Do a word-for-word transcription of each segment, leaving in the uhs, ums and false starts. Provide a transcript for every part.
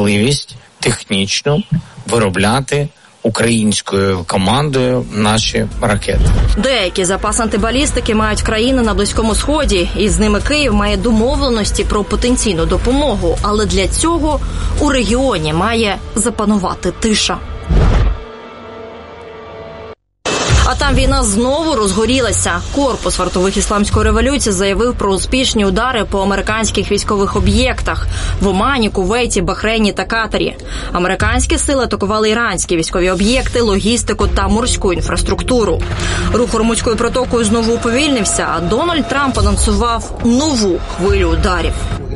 можливість технічно виробляти українською командою наші ракети. Деякі запас антибалістики мають країни на Близькому Сході, і з ними Київ має домовленості про потенційну допомогу. Але для цього у регіоні має запанувати тиша. А там війна знову розгорілася. Корпус вартових ісламської революції заявив про успішні удари по американських військових об'єктах в Омані, Кувейті, Бахрейні та Катарі. Американські сили атакували іранські військові об'єкти, логістику та морську інфраструктуру. Рух Ормузькою протокою знову уповільнився, а Дональд Трамп анонсував нову хвилю ударів.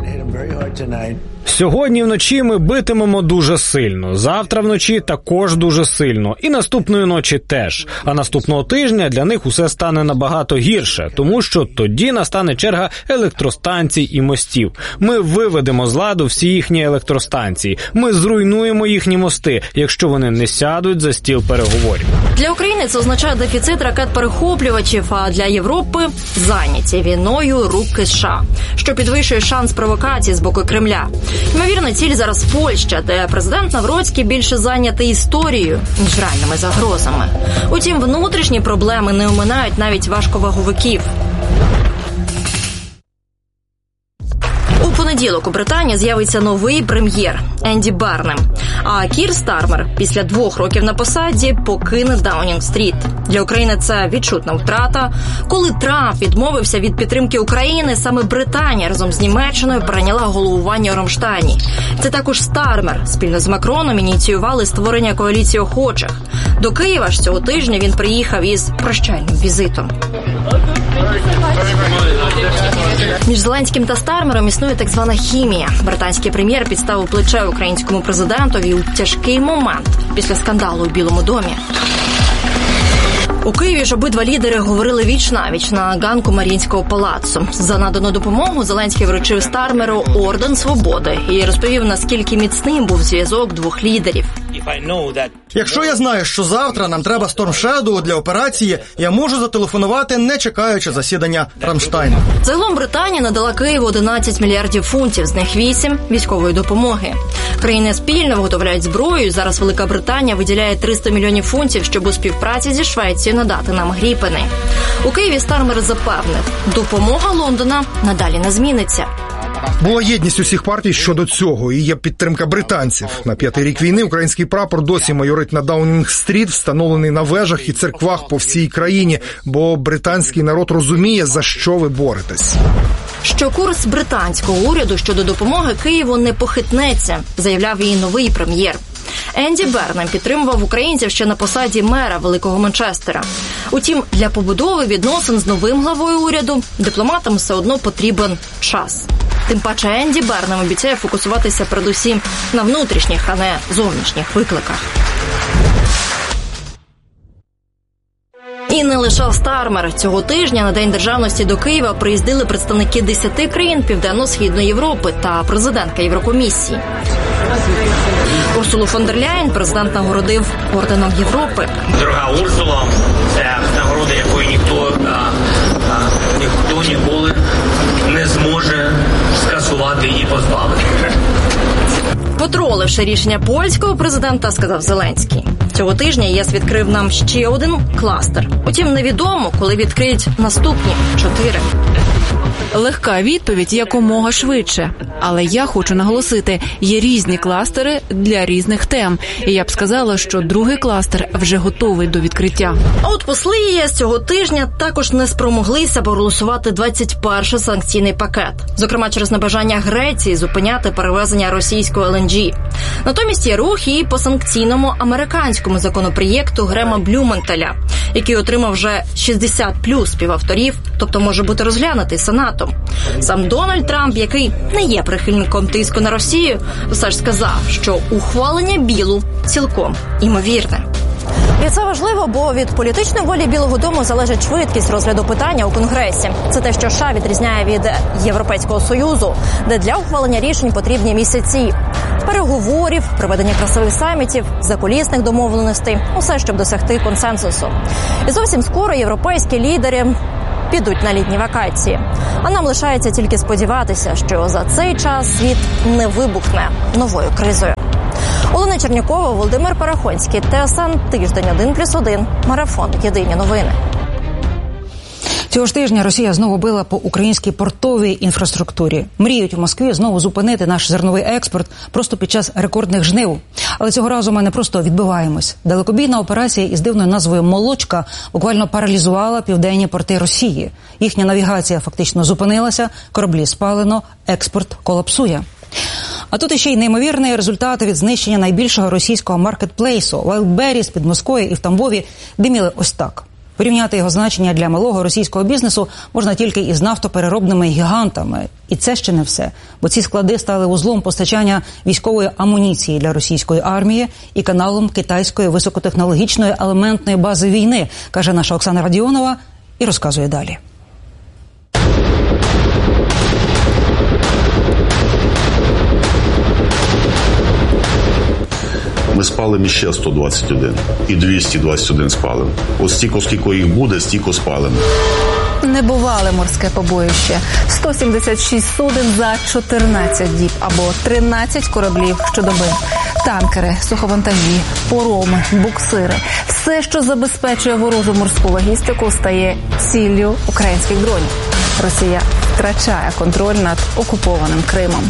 Сьогодні вночі ми битимемо дуже сильно, завтра вночі також дуже сильно, і наступної ночі теж. А наступного тижня для них усе стане набагато гірше, тому що тоді настане черга електростанцій і мостів. Ми виведемо з ладу всі їхні електростанції, ми зруйнуємо їхні мости, якщо вони не сядуть за стіл переговорів. Для України це означає дефіцит ракет-перехоплювачів, а для Європи – зайняті війною руки США, що підвищує шанс провокації з боку Кремля. Ймовірно, ціль зараз Польща, де президент Навроцький більше зайнятий історією, ніж реальними загрозами. Утім, внутрішні проблеми не оминають навіть важковаговиків. У понеділок у Британії з'явиться новий прем'єр Енді Бернем. А Кір Стармер після двох років на посаді покине Даунінг-стріт. Для України це відчутна втрата. Коли Трамп відмовився від підтримки України, саме Британія разом з Німеччиною прийняла головування у Рамштайні. Це також Стармер спільно з Макроном ініціювали створення коаліції охочих. До Києва ж цього тижня він приїхав із прощальним візитом. Між Зеленським та Стармером існує так звана хімія. Британський прем'єр підставив плече українському президентові у тяжкий момент після скандалу у Білому домі. У Києві ж обидва лідери говорили віч-навіч на ганку Маріїнського палацу. За надану допомогу Зеленський вручив Стармеру орден свободи і розповів, наскільки міцним був зв'язок двох лідерів. Якщо я знаю, що завтра нам треба Storm Shadow для операції, я можу зателефонувати, не чекаючи засідання Рамштайну. Загалом Британія надала Києву одинадцять мільярдів фунтів, з них вісім – військової допомоги. Країни спільно виготовляють зброю, зараз Велика Британія виділяє триста мільйонів фунтів, щоб у співпраці зі Швецією надати нам Гріпени. У Києві Стармер запевнив, допомога Лондона надалі не зміниться. Була єдність усіх партій щодо цього, і є підтримка британців. На п'ятий рік війни український прапор досі майорить на Даунінг-стріт, встановлений на вежах і церквах по всій країні, бо британський народ розуміє, за що ви боретесь. Що курс британського уряду щодо допомоги Києву не похитнеться, заявляв її новий прем'єр. Енді Бернем підтримував українців ще на посаді мера Великого Манчестера. Утім, для побудови відносин з новим главою уряду дипломатам все одно потрібен час. Тим паче Енді Бернем обіцяє фокусуватися передусім на внутрішніх, а не зовнішніх викликах. І не лише Стармер. Цього тижня на День державності до Києва приїздили представники десяти країн Південно-Східної Європи та президентка Єврокомісії. Урсулу фон дер Ляєн президент нагородив орденом Європи. Дорога Урсула, це нагорода, якої ніхто, а, а, ніхто ніколи не зможе скасувати і позбавити. Потроливши рішення польського президента, сказав Зеленський. Цього тижня ЄС відкрив нам ще один кластер. Утім, невідомо, коли відкриють наступні чотири. Легка відповідь якомога швидше. Але я хочу наголосити, є різні кластери для різних тем. І я б сказала, що другий кластер вже готовий до відкриття. А от посли ЄС цього тижня також не спромоглися проголосувати двадцять перший санкційний пакет. Зокрема, через небажання Греції зупиняти перевезення російського ел ен джі. Натомість є рух і по санкційному американському законопроєкту Грема Блюменталя, який отримав вже шістдесят плюс співавторів, тобто може бути розглянутий Сенатом. Сам Дональд Трамп, який не є прихильником тиску на Росію, все ж сказав, що ухвалення Білу цілком імовірне. І це важливо, бо від політичної волі Білого дому залежить швидкість розгляду питання у Конгресі. Це те, що США відрізняє від Європейського Союзу, де для ухвалення рішень потрібні місяці. Переговорів, проведення красивих самітів, закулісних домовленостей – усе, щоб досягти консенсусу. І зовсім скоро європейські лідери підуть на літні вакації. А нам лишається тільки сподіватися, що за цей час світ не вибухне новою кризою. Олена Чернякова, Володимир Парахонський, ТСН, Тиждень один плюс один, Марафон, Єдині новини. Цього ж тижня Росія знову била по українській портовій інфраструктурі. Мріють у Москві знову зупинити наш зерновий експорт просто під час рекордних жнив. Але цього разу ми не просто відбиваємось. Далекобійна операція із дивною назвою «Молочка» буквально паралізувала південні порти Росії. Їхня навігація фактично зупинилася, кораблі спалено, експорт колапсує. А тут іще й неймовірні результати від знищення найбільшого російського маркетплейсу. Wildberries під Москвою і в Тамбові диміли ось так. Порівняти його значення для малого російського бізнесу можна тільки із нафтопереробними гігантами. І це ще не все, бо ці склади стали вузлом постачання військової амуніції для російської армії і каналом китайської високотехнологічної елементної бази війни, каже наша Оксана Радіонова і розказує далі. Ми спалимо іще сто двадцять один. І двісті двадцять один спалимо. Ось стільки, скільки їх буде, стільки спалимо. Небувале морське побоїще. сто сімдесят шість суден за чотирнадцять діб або тринадцять кораблів щодоби. Танкери, суховантажі, пороми, буксири. Все, що забезпечує ворожу морську логістику, стає ціллю українських дронів. Росія втрачає контроль над окупованим Кримом.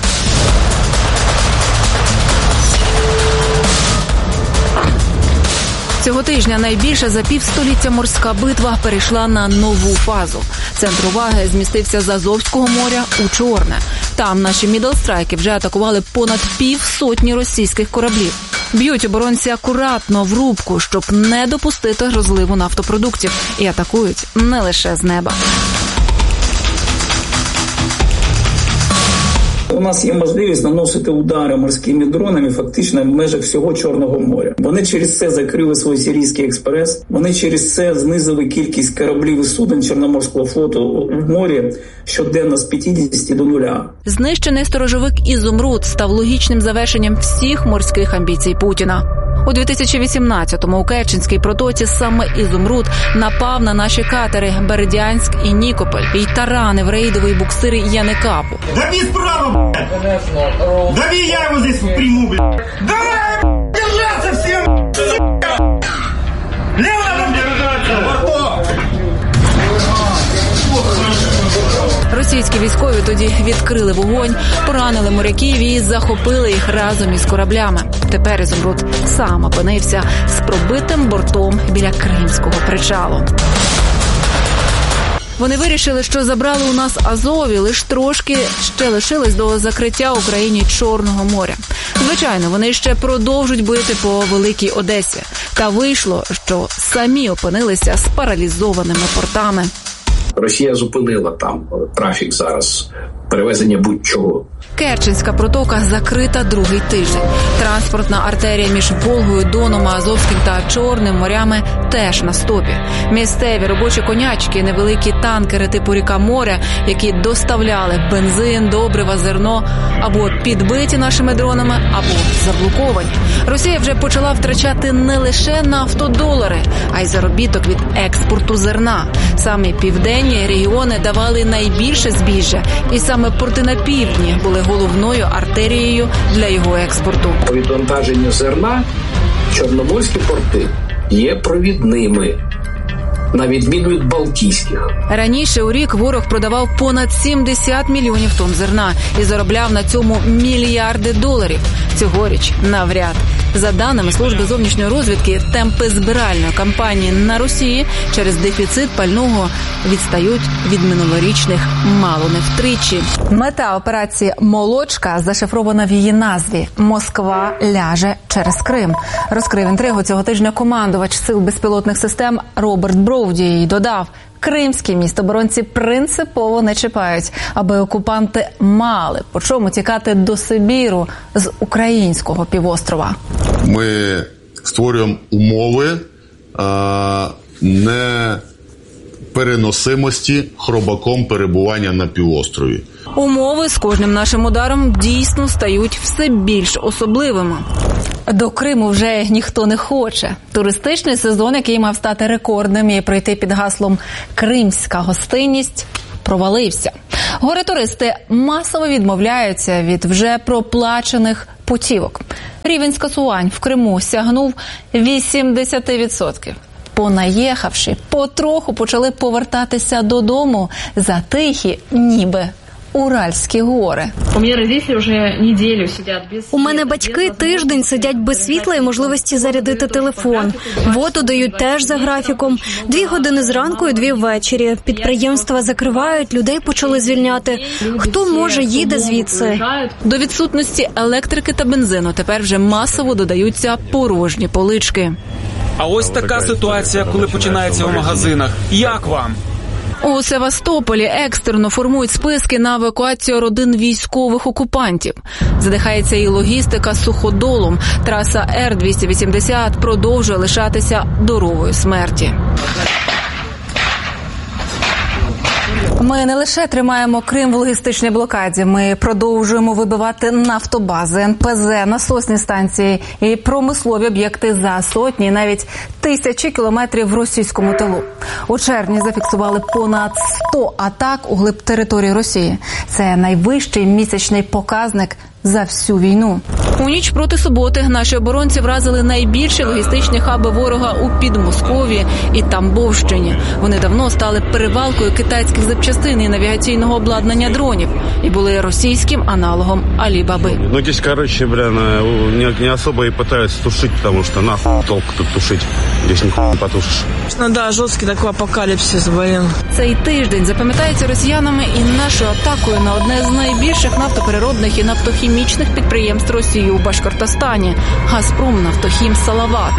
Цього тижня найбільша за півстоліття морська битва перейшла на нову фазу. Центр уваги змістився з Азовського моря у Чорне. Там наші мідлстрайки вже атакували понад півсотні російських кораблів. Б'ють оборонці акуратно в рубку, щоб не допустити розливу нафтопродуктів. І атакують не лише з неба. У нас є можливість наносити удари морськими дронами фактично в межах всього Чорного моря. Вони через це закрили свій Сирійський експрес, вони через це знизили кількість кораблів і суден Чорноморського флоту в морі щоденно з п'ятдесят до нуля. Знищений сторожовик «Ізумруд» став логічним завершенням всіх морських амбіцій Путіна. У дві тисячі вісімнадцятому у Керченській протоці саме «Ізумруд» напав на наші катери «Бердянськ» і «Нікополь» і таранив рейдовий буксир «Яникапу». Дави справа, блядь! Дави, я его здесь приму, блядь! Давай, блядь, держаться всем, сука! Лево нам держаться, бортов! Російські військові тоді відкрили вогонь, поранили моряків і захопили їх разом із кораблями. Тепер «Ізумруд» сам опинився з пробитим бортом біля Кримського причалу. Вони вирішили, що забрали у нас Азов і лише трошки ще лишились до закриття Україні Чорного моря. Звичайно, вони ще продовжують бити по Великій Одесі. Та вийшло, що самі опинилися з паралізованими портами. Росія зупинила там трафік зараз, перевезення будь-чого. Керченська протока закрита другий тиждень. Транспортна артерія між Волгою, Доном, Азовським та Чорним морями теж на стопі. Місцеві робочі конячки, невеликі танкери типу «Ріка-Моря», які доставляли бензин, добрива, зерно, або підбиті нашими дронами, або заблоковані. Росія вже почала втрачати не лише нафтодолари, а й заробіток від експорту зерна. Саме південні регіони давали найбільше збіжжя, і саме порти на півдні були головною артерією для його експорту. По відвантаженню зерна чорноморські порти є провідними, на відміну від балтійських. Раніше у рік ворог продавав понад сімдесят мільйонів тонн зерна і заробляв на цьому мільярди доларів. Цьогоріч навряд. За даними Служби зовнішньої розвідки, темпи збиральної кампанії на Росії через дефіцит пального відстають від минулорічних мало не втричі. Мета операції «Молочка» зашифрована в її назві «Москва ляже через Крим». Розкрив інтригу цього тижня командувач сил безпілотних систем Роберт Броуді і додав: кримські містоборонці принципово не чіпають, аби окупанти мали по чому тікати до Сибіру з українського півострова. Ми створюємо умови а, непереносимості хробаком перебування на півострові. Умови з кожним нашим ударом дійсно стають все більш особливими. До Криму вже ніхто не хоче. Туристичний сезон, який мав стати рекордним і пройти під гаслом «Кримська гостинність», провалився. Горе-туристи масово відмовляються від вже проплачених путівок. Рівень скасувань в Криму сягнув вісімдесят відсотків. Понаїхавши, потроху почали повертатися додому за тихі, ніби Уральські гори. У мене родителі вже неділю сидять без світла. У мене батьки тиждень сидять без світла і можливості зарядити телефон. Воду дають теж за графіком. Дві години зранку і дві ввечері. Підприємства закривають, людей почали звільняти. Хто може, їде звідси. До відсутності електрики та бензину тепер вже масово додаються порожні полички. А ось така ситуація, коли починається у магазинах. Як вам? У Севастополі екстрено формують списки на евакуацію родин військових окупантів. Задихається і логістика суходолом. Траса Ер двісті вісімдесят продовжує лишатися дорогою смерті. Ми не лише тримаємо Крим в логістичній блокаді, ми продовжуємо вибивати нафтобази, ен пе зе, насосні станції і промислові об'єкти за сотні, навіть тисячі кілометрів в російському тилу. У червні зафіксували понад сто атак у глиб території Росії. Це найвищий місячний показник за всю війну. У ніч проти суботи наші оборонці вразили найбільші логістичні хаби ворога у Підмосков'ї і Тамбовщині. Вони давно стали перевалкою китайських запчастин і навігаційного обладнання дронів і були російським аналогом Алі-Баби. Ну, здесь, короче, бля, не, не особо и пытаются тушить, потому что нахуй толк тут тушить. Здесь нихуя не потушишь. Ну да, жорсткий такий апокаліпсис, блин. Цей тиждень запам'ятається росіянами і нашою атакою на одне з найбільших нафтопереробних і нафтохімічних підприємств Росії у Башкортостані – «Газпром Нафтохім Салават».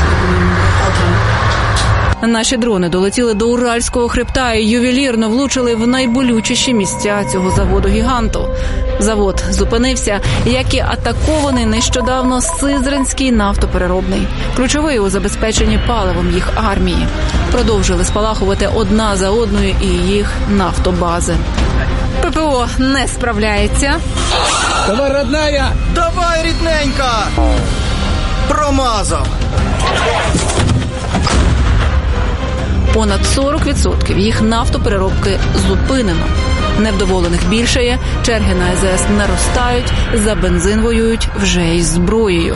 Наші дрони долетіли до Уральського хребта і ювелірно влучили в найболючіші місця цього заводу-гіганту. Завод зупинився, як і атакований нещодавно Сизранський нафтопереробний, ключовий у забезпеченні паливом їх армії. Продовжили спалахувати одна за одною і їх нафтобази. пе пе о не справляється. Давай, родная! Давай, рідненька! Промазав! Понад сорок відсотків їх нафтопереробки зупинено. Невдоволених більшає, черги на ес ес наростають, за бензин воюють вже із зброєю.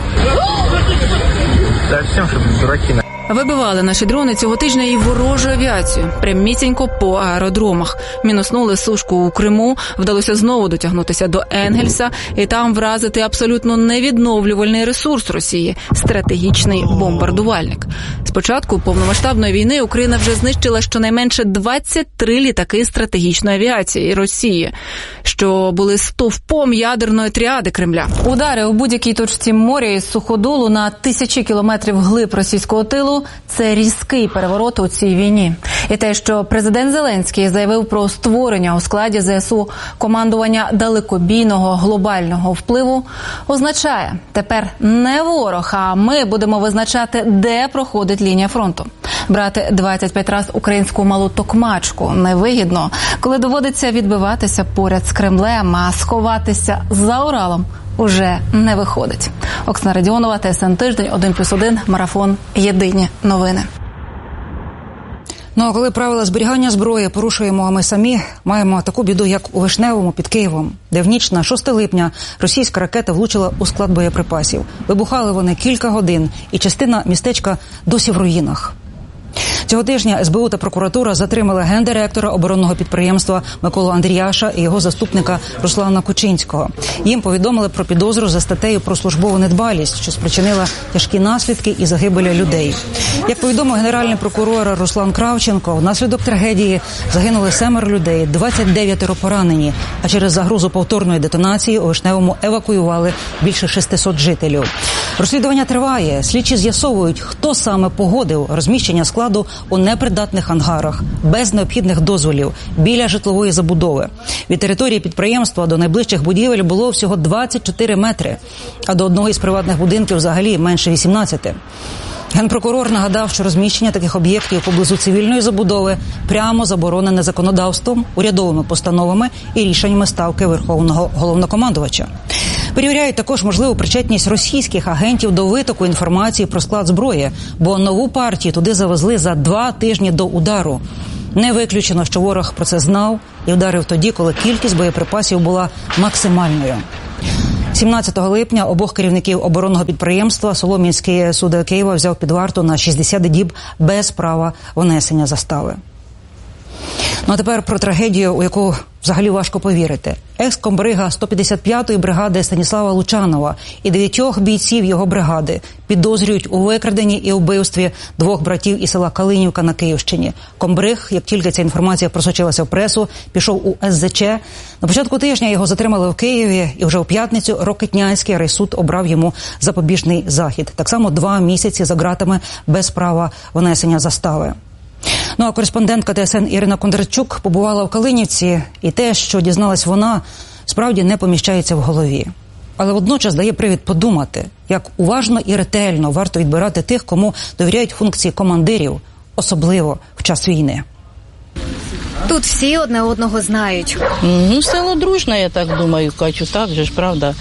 Вибивали наші дрони цього тижня і ворожу авіацію. Прямісінько по аеродромах. Мінуснули сушку у Криму, вдалося знову дотягнутися до Енгельса і там вразити абсолютно невідновлювальний ресурс Росії – стратегічний бомбардувальник. З початку повномасштабної війни Україна вже знищила щонайменше двадцять три літаки стратегічної авіації Росії, що були стовпом ядерної тріади Кремля. Удари у будь-якій точці моря із суходолу на тисячі кілометрів глиб російського тилу – це різкий переворот у цій війні. І те, що президент Зеленський заявив про створення у складі зе ес у командування далекобійного глобального впливу, означає, тепер не ворог, а ми будемо визначати, де проходить лінія фронту. Брати двадцять п'ять раз українську малу токмачку невигідно, коли доводиться відбиватися поряд з Кремлем, а сховатися за Уралом уже не виходить. Оксана Радіонова, те ес ен Тиждень, один плюс один, марафон, єдині новини. Ну а коли правила зберігання зброї порушуємо, а ми самі маємо таку біду, як у Вишневому під Києвом, де в ніч на шосте липня російська ракета влучила у склад боєприпасів. Вибухали вони кілька годин, і частина містечка досі в руїнах. Цього тижня ес бе у та прокуратура затримали гендиректора оборонного підприємства Миколу Андріяша і його заступника Руслана Кучинського. Їм повідомили про підозру за статтею про службову недбалість, що спричинила тяжкі наслідки і загибелі людей. Як повідомив генеральний прокурор Руслан Кравченко, внаслідок трагедії загинули семеро людей, двадцять дев'ять поранені, а через загрозу повторної детонації у Вишневому евакуювали більше шестисот жителів. Розслідування триває. Слідчі з'ясовують, хто саме погодив розміщення складу у непридатних ангарах, без необхідних дозволів, біля житлової забудови. Від території підприємства до найближчих будівель було всього двадцять чотири метри, а до одного із приватних будинків взагалі менше вісімнадцяти. Генпрокурор нагадав, що розміщення таких об'єктів поблизу цивільної забудови прямо заборонене законодавством, урядовими постановами і рішеннями Ставки Верховного Головнокомандувача. Перевіряють також можливу причетність російських агентів до витоку інформації про склад зброї, бо нову партію туди завезли за два тижні до удару. Не виключено, що ворог про це знав і вдарив тоді, коли кількість боєприпасів була максимальною. сімнадцятого липня обох керівників оборонного підприємства Солом'янський суд Києва взяв під варту на шістдесят діб без права внесення застави. Ну а тепер про трагедію, у яку взагалі важко повірити. Екс-комбрига сто п'ятдесят п'ятої бригади Станіслава Лучанова і дев'ятьох бійців його бригади підозрюють у викраденні і вбивстві двох братів із села Калинівка на Київщині. Комбриг, як тільки ця інформація просочилася в пресу, пішов у ес зет че. На початку тижня його затримали в Києві, і вже у п'ятницю Рокитнянський райсуд обрав йому запобіжний захід. Так само два місяці за ґратами без права внесення застави. Ну а кореспондентка те ес ен Ірина Кондратчук побувала в Калинівці, і те, що дізналась вона, справді не поміщається в голові. Але водночас дає привід подумати, як уважно і ретельно варто відбирати тих, кому довіряють функції командирів, особливо в час війни. Тут всі одне одного знають. Ну, село дружне, я так думаю, Катю, так же ж, правда.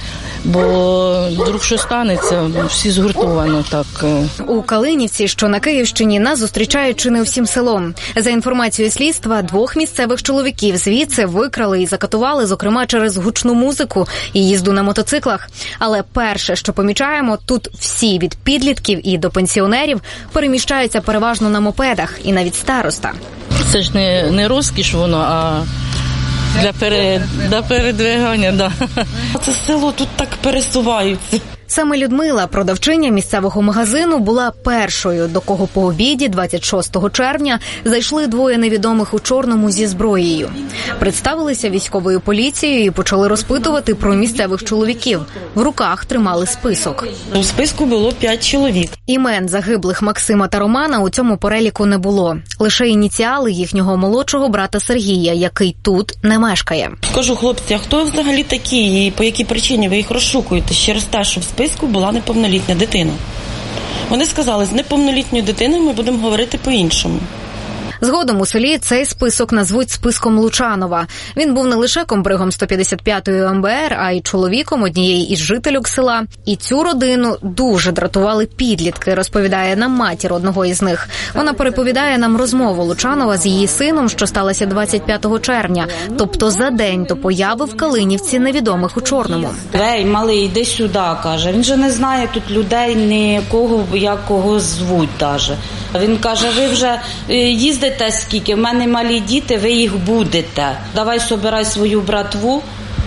Бо вдруг що станеться, всі згуртовано так. У Калинівці, що на Київщині, нас зустрічають чи не всім селом. За інформацією слідства, двох місцевих чоловіків звідси викрали і закатували, зокрема, через гучну музику і їзду на мотоциклах. Але перше, що помічаємо, тут всі від підлітків і до пенсіонерів переміщаються переважно на мопедах, і навіть староста. Це ж не, не розкіш воно, а для, пере, для передвигання, да. Це село тут так пересуваються. Саме Людмила, продавчиня місцевого магазину, була першою, до кого по обіді двадцять шостого червня зайшли двоє невідомих у чорному зі зброєю. Представилися військовою поліцією і почали розпитувати про місцевих чоловіків. В руках тримали список. У списку було п'ять чоловік. Імен загиблих Максима та Романа у цьому переліку не було. Лише ініціали їхнього молодшого брата Сергія, який тут не мешкає. Кажу, хлопці, а хто взагалі такі і по якій причині ви їх розшукуєте? Через те, що в списку була неповнолітня дитина. Вони сказали, з неповнолітньою дитиною ми будемо говорити по-іншому. Згодом у селі цей список назвуть списком Лучанова. Він був не лише комбригом сто п'ятдесят п'ятої ем бе ер, а й чоловіком однієї із жительок села. І цю родину дуже дратували підлітки, розповідає нам матір одного із них. Вона переповідає нам розмову Лучанова з її сином, що сталося двадцять п'ятого червня, тобто за день до появи в Калинівці невідомих у чорному. Ей, малий, йди сюди, каже. Він же не знає тут людей, ні кого, як кого звуть даже. Він каже, ви вже їздите скільки, в мене малі діти, ви їх будете. Давай собирай свою братву,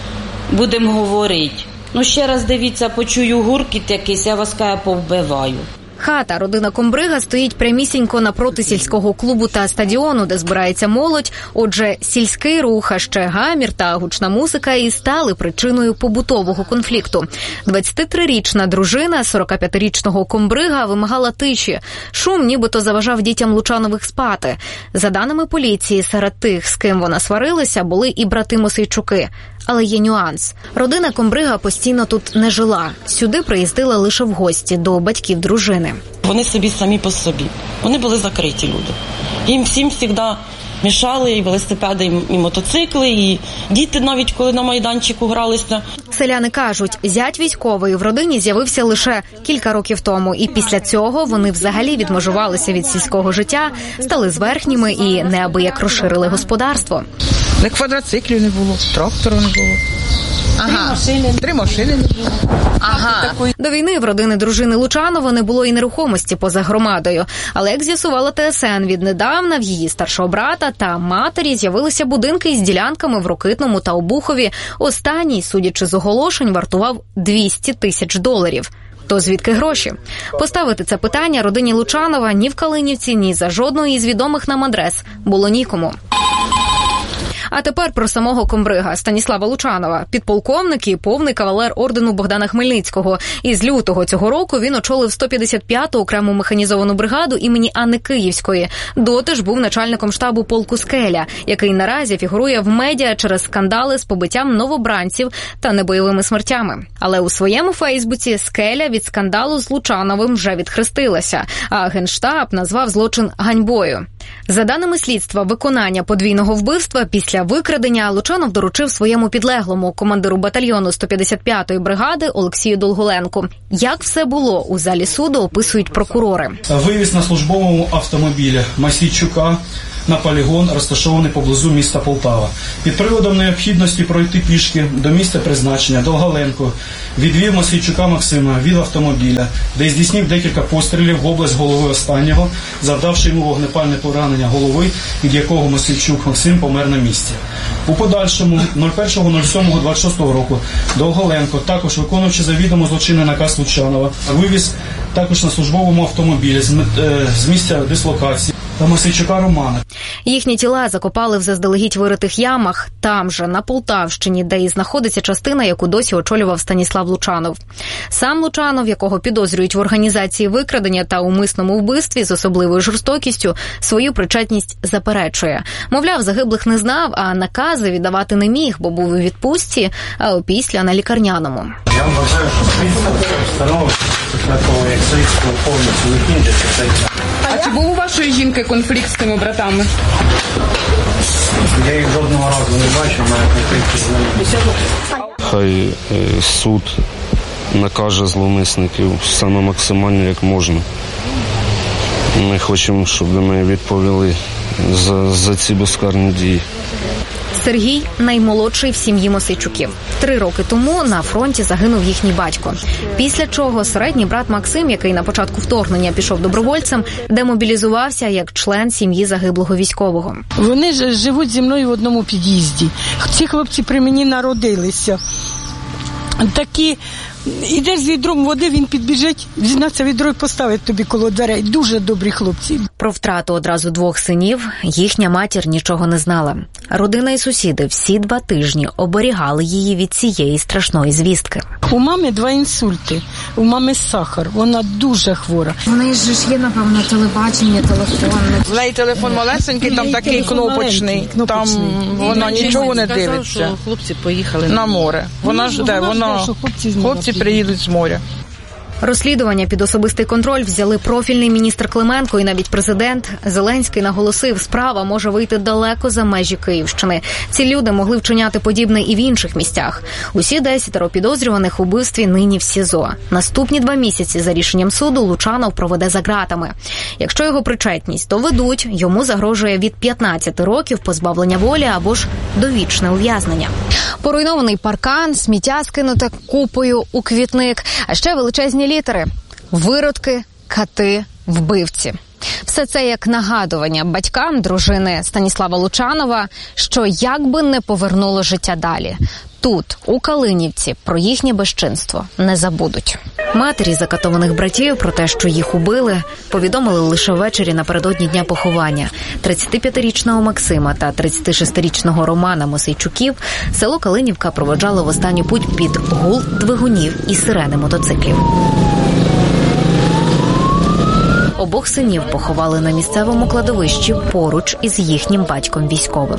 будемо говорити. Ну ще раз дивіться, почую гуркіт якийсь, я вас каже, повбиваю. Хата родина комбрига стоїть прямісінько напроти сільського клубу та стадіону, де збирається молодь. Отже, сільський рух, а ще гамір та гучна музика і стали причиною побутового конфлікту. двадцятитрирічна дружина сорокап'ятирічного комбрига вимагала тиші. Шум нібито заважав дітям Лучанових спати. За даними поліції, серед тих, з ким вона сварилася, були і брати Мосейчуки. Але є нюанс. Родина комбрига постійно тут не жила. Сюди приїздила лише в гості до батьків дружини. Вони собі самі по собі. Вони були закриті люди. Їм всім завжди мішали і велосипеди, і мотоцикли, і діти навіть, коли на майданчику гралися. Селяни кажуть, зять військовий в родині з'явився лише кілька років тому. І після цього вони взагалі відмежувалися від сільського життя, стали зверхніми і неабияк розширили господарство. Не квадроциклів не було, трактору не було. Ага. Три машини. Три машини не було. Ага. До війни в родини дружини Лучанова не було і нерухомості поза громадою. Але, як з'ясувала те ес ен, віднедавна в її старшого брата та матері з'явилися будинки із ділянками в Рокитному та Обухові. Останній, судячи з оголошень, вартував двісті тисяч доларів. То звідки гроші? Поставити це питання родині Лучанова ні в Калинівці, ні за жодної із відомих нам адрес було нікому. А тепер про самого комбрига Станіслава Лучанова. Підполковник і повний кавалер ордену Богдана Хмельницького. І з лютого цього року він очолив сто п'ятдесят п'яту окрему механізовану бригаду імені Анни Київської. Доти ж був начальником штабу полку «Скеля», який наразі фігурує в медіа через скандали з побиттям новобранців та небойовими смертями. Але у своєму фейсбуці «Скеля» від скандалу з Лучановим вже відхрестилася, а Генштаб назвав злочин ганьбою. За даними слідства, виконання подвійного вбивства після викрадення Лучанов доручив своєму підлеглому, командиру батальйону сто п'ятдесят п'ятої бригади Олексію Долголенку. Як все було у залі суду, описують прокурори. Вивіз на службовому автомобілі Масійчука на полігон, розташований поблизу міста Полтава. Під приводом необхідності пройти пішки до місця призначення Долголенко відвів Масійчука Максима від автомобіля, де здійснив декілька пострілів в область голови останнього, завдавши йому вогнепальне поранення голови, від якого Масійчук Максим помер на місці. У подальшому першого сьомого двадцять шостого року Долголенко, також виконуючи завідомо злочинний наказ Лучанова, вивіз також на службовому автомобілі з місця дислокації та Масійчука Романа. Їхні тіла закопали в заздалегідь виритих ямах, там же, на Полтавщині, де і знаходиться частина, яку досі очолював Станіслав Лучанов. Сам Лучанов, якого підозрюють в організації викрадення та умисному вбивстві з особливою жорстокістю, свою причетність заперечує. Мовляв, загиблих не знав, а накази віддавати не міг, бо був у відпустці, а опісля на лікарняному. Я вважаю, що становище після того, як слідство повністю закінчиться. А чи був у вашої жінки конфлікт з тими братами? Я їх жодного разу не бачив, у мене конфліктів з ними. Хай е, суд накаже зловмисників саме максимально, як можна. Ми хочемо, щоб ми відповіли за, за ці безкарні дії. Сергій – наймолодший в сім'ї Мосійчуків. Три роки тому на фронті загинув їхній батько. Після чого середній брат Максим, який на початку вторгнення пішов добровольцем, демобілізувався як член сім'ї загиблого військового. Вони ж живуть зі мною в одному під'їзді. Ці хлопці при мені народилися. Такі, ідеш з відром води, він підбіжить, візьметься відро і поставить тобі коло дверей. Дуже добрі хлопці. Про втрату одразу двох синів їхня матір нічого не знала. Родина і сусіди всі два тижні оберігали її від цієї страшної звістки. У мами два інсульти, у мами сахар, вона дуже хвора. В неї ж є, напевно, телебачення, телефон. В неї телефон малесенький, там такий кнопочний, там вона нічого не дивиться. Хлопці поїхали на море. Вона жде, вона, хлопці приїдуть з моря. Розслідування під особистий контроль взяли профільний міністр Клименко і навіть президент. Зеленський наголосив, справа може вийти далеко за межі Київщини. Ці люди могли вчиняти подібне і в інших місцях. Усі десятеро підозрюваних у вбивстві нині в СІЗО. Наступні два місяці за рішенням суду Лучанов проведе за ґратами. Якщо його причетність доведуть, йому загрожує від п'ятнадцяти років позбавлення волі або ж довічне ув'язнення. Поруйнований паркан, сміття скинуте купою у квітник, а ще величезні літери – виродки, кати, вбивці. Все це як нагадування батькам дружини Станіслава Лучанова, що як би не повернуло життя далі. Тут, у Калинівці, про їхнє безчинство не забудуть. Матері закатованих братів про те, що їх убили, повідомили лише ввечері напередодні дня поховання. тридцятип'ятирічного Максима та тридцятишестирічного Романа Мосійчуків село Калинівка проводжало в останню путь під гул двигунів і сирени мотоциклів. Обох синів поховали на місцевому кладовищі поруч із їхнім батьком військовим.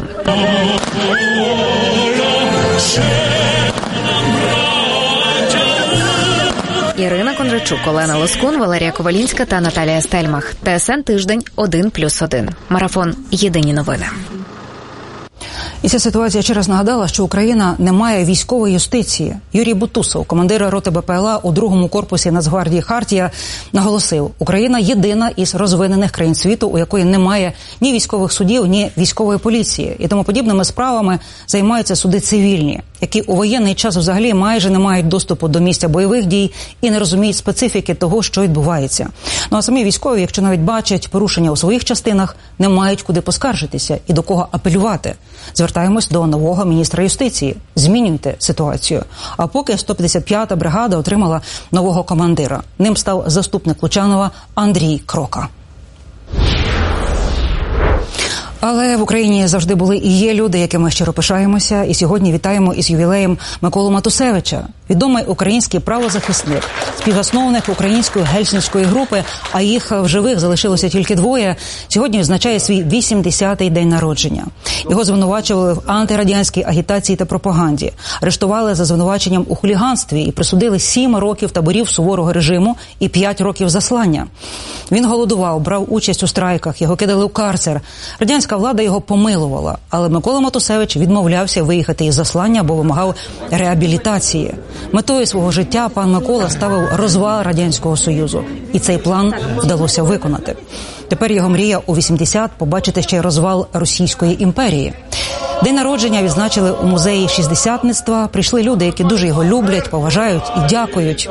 Ірина Кондрачук, Олена Лоскун, Валерія Ковалінська та Наталія Стельмах. ТСН Тиждень один плюс один. Марафон «Єдині новини». І ця ситуація ще раз нагадала, що Україна не має військової юстиції. Юрій Бутусов, командир роти БПЛА у другому корпусі Нацгвардії «Хартія», наголосив, Україна єдина із розвинених країн світу, у якої немає ні військових судів, ні військової поліції. І тому подібними справами займаються суди цивільні, які у воєнний час взагалі майже не мають доступу до місця бойових дій і не розуміють специфіки того, що відбувається. Ну а самі військові, якщо навіть бачать порушення у своїх частинах, не мають куди поскаржитися і до кого апелювати. Звертаємось до нового міністра юстиції. Змінюйте ситуацію. А поки сто п'ятдесят п'ята бригада отримала нового командира. Ним став заступник Лучанова Андрій Крока. Але в Україні завжди були і є люди, якими щиро пишаємося. І сьогодні вітаємо із ювілеєм Миколу Матусевича. Відомий український правозахисник, співзасновник української гельсінської групи, а їх в живих залишилося тільки двоє, сьогодні відзначає свій вісімдесятий день народження. Його звинувачували в антирадянській агітації та пропаганді. Арештували за звинуваченням у хуліганстві і присудили сім років таборів суворого режиму і п'ять років заслання. Він голодував, брав участь у страйках, його кидали у карцер. Радянська влада його помилувала, але Микола Матусевич відмовлявся виїхати із заслання, бо вимагав реабілітації. Метою свого життя пан Микола ставив розвал Радянського Союзу. І цей план вдалося виконати. Тепер його мрія у вісімдесят побачити ще й розвал Російської імперії. День народження відзначили у музеї шістдесятництва. Прийшли люди, які дуже його люблять, поважають і дякують.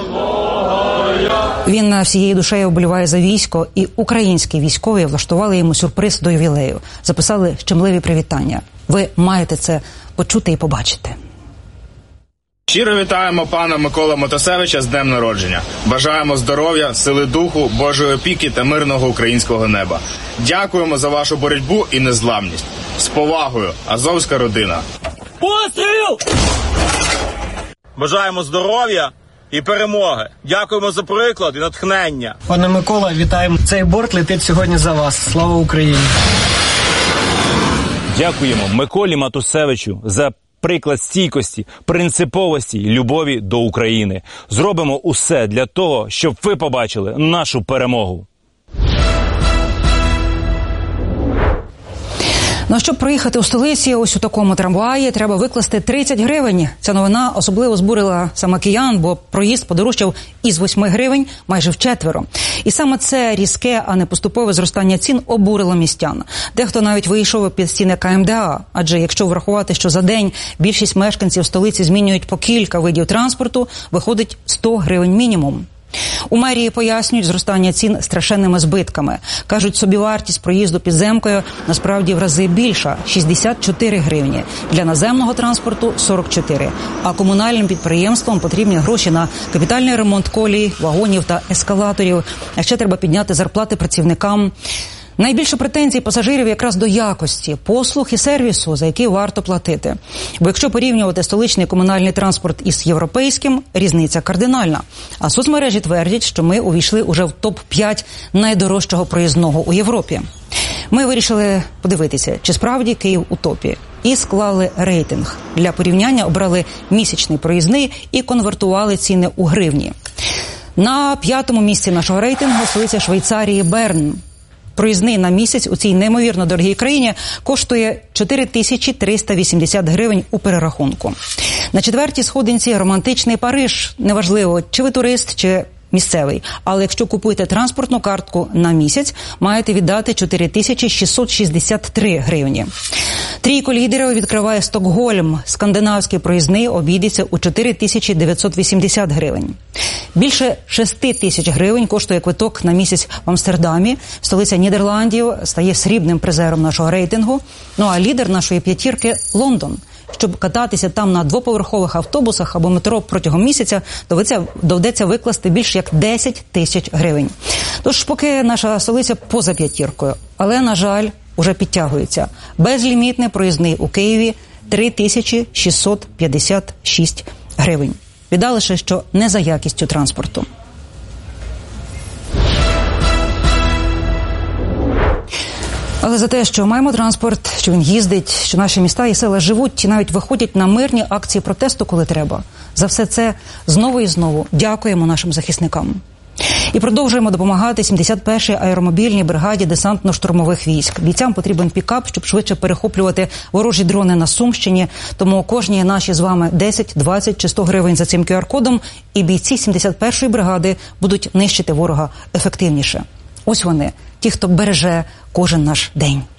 Він всією душею вболіває за військо, і українські військові влаштували йому сюрприз до ювілею. Записали щемливі привітання. Ви маєте це почути і побачити. Щиро вітаємо пана Миколу Матусевича з днем народження. Бажаємо здоров'я, сили духу, Божої опіки та мирного українського неба. Дякуємо за вашу боротьбу і незламність. З повагою, азовська родина. Постріл! Бажаємо здоров'я і перемоги. Дякуємо за приклад і натхнення. Пане Микола, вітаємо. Цей борт летить сьогодні за вас. Слава Україні! Дякуємо Миколі Матусевичу за приклад стійкості, принциповості і любові до України. Зробимо усе для того, щоб ви побачили нашу перемогу. Ну, а щоб проїхати у столиці ось у такому трамваї, треба викласти тридцять гривень. Ця новина особливо збурила саме киян, бо проїзд подорожчав із восьми гривень майже вчетверо. І саме це різке, а не поступове зростання цін обурило містян. Дехто навіть вийшов під стіни ка ем де а, адже якщо врахувати, що за день більшість мешканців столиці змінюють по кілька видів транспорту, виходить сто гривень мінімум. У мерії пояснюють зростання цін страшенними збитками. Кажуть, собівартість проїзду підземкою насправді в рази більша – шістдесят чотири гривні. Для наземного транспорту – сорок чотири. А комунальним підприємствам потрібні гроші на капітальний ремонт колій, вагонів та ескалаторів. А ще треба підняти зарплати працівникам. Найбільше претензій пасажирів якраз до якості, послуг і сервісу, за які варто платити. Бо якщо порівнювати столичний комунальний транспорт із європейським, різниця кардинальна. А соцмережі твердять, що ми увійшли уже в топ п'ять найдорожчого проїзного у Європі. Ми вирішили подивитися, чи справді Київ у топі. І склали рейтинг. Для порівняння обрали місячний проїзний і конвертували ціни у гривні. На п'ятому місці нашого рейтингу столиця Швейцарії Берн. Проїзний на місяць у цій неймовірно дорогій країні коштує чотири тисячі триста вісімдесят гривень у перерахунку. На четвертій сходинці романтичний Париж. Неважливо, чи ви турист, чи місцевий. Але якщо купуєте транспортну картку на місяць, маєте віддати чотири тисячі шістсот шістдесят три гривні. Трійку лідерів відкриває Стокгольм. Скандинавський проїзний обійдеться у чотири тисячі дев'ятсот вісімдесят гривень. Більше шести тисяч гривень коштує квиток на місяць в Амстердамі. Столиця Нідерландів стає срібним призером нашого рейтингу. Ну а лідер нашої п'ятірки – Лондон. Щоб кататися там на двоповерхових автобусах або метро протягом місяця, доведеться, доведеться викласти більш як десять тисяч гривень. Тож поки наша столиця поза п'ятіркою, але, на жаль, уже підтягується. Безлімітний проїзний у Києві – три тисячі шістсот п'ятдесят шість гривень. Біда лише, що не за якістю транспорту. Але за те, що маємо транспорт, що він їздить, що наші міста і села живуть і навіть виходять на мирні акції протесту, коли треба. За все це знову і знову дякуємо нашим захисникам. І продовжуємо допомагати сімдесят першій аеромобільній бригаді десантно-штурмових військ. Бійцям потрібен пікап, щоб швидше перехоплювати ворожі дрони на Сумщині. Тому кожній наші з вами десять, двадцять чи сто гривень за цим ку ар кодом, і бійці сімдесят першої бригади будуть нищити ворога ефективніше. Ось вони, ті, хто береже кожен наш день.